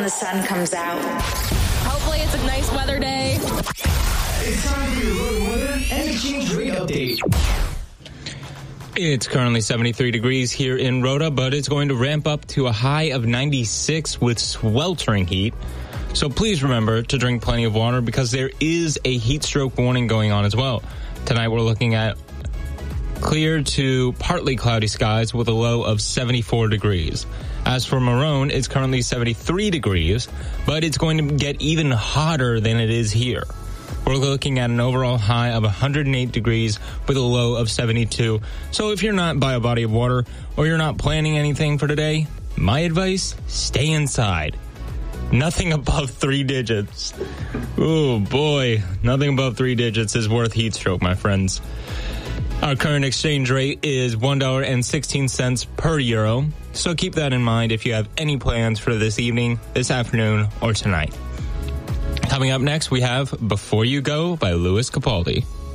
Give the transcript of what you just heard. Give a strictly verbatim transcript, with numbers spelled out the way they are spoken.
when the sun comes out. Hopefully it's a nice weather day. It's time for your road weather and exchange rate update. It's currently seventy-three degrees here in Rhoda, but it's going to ramp up to a high of ninety-six with sweltering heat. So please remember to drink plenty of water because there is a heat stroke warning going on as well. Tonight we're looking at clear to partly cloudy skies with a low of seventy-four degrees. As for Marone, it's currently seventy-three degrees, but it's going to get even hotter than it is here. We're looking at an overall high of one hundred eight degrees with a low of seventy-two. So if you're not by a body of water or you're not planning anything for today, my advice, stay inside. Nothing above three digits. Oh boy, nothing above three digits is worth heat stroke, my friends. Our current exchange rate is one dollar and sixteen cents per euro. So keep that in mind if you have any plans for this evening, this afternoon, or tonight. Coming up next, we have Before You Go by Louis Capaldi.